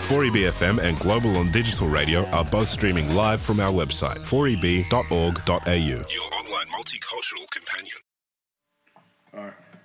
4EBFM and Global on Digital Radio are both streaming live from our website, 4eb.org.au. Your online multicultural companion. All right.